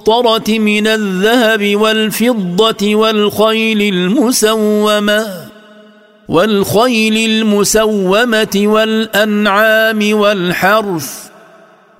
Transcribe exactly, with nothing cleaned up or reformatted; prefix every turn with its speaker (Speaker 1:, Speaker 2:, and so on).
Speaker 1: المسطرة من الذهب والفضة والخيل المسومة والخيل المسومة والأنعام والحرث